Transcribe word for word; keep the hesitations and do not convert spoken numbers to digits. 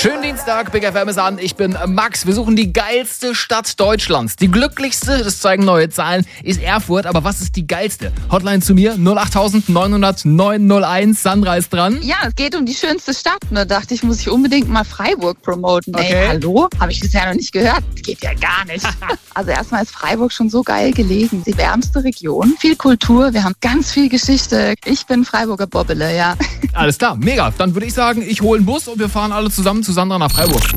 Schönen Dienstag, Big F M ist an. Ich bin Max. Wir suchen die geilste Stadt Deutschlands. Die glücklichste, das zeigen neue Zahlen, ist Erfurt. Aber was ist die geilste? Hotline zu mir, null acht neun null null neun null eins. Sandra ist dran. Ja, es geht um die schönste Stadt. Und da dachte ich, muss ich unbedingt mal Freiburg promoten. Okay. Ey, hallo? Habe ich bisher noch nicht gehört. Geht ja gar nicht. Also erstmal ist Freiburg schon so geil gelegen. Die wärmste Region. Viel Kultur. Wir haben ganz viel Geschichte. Ich bin Freiburger Bobbele, ja. Alles klar, mega. Dann würde ich sagen, ich hole einen Bus und wir fahren alle zusammen zu Sandra nach Freiburg.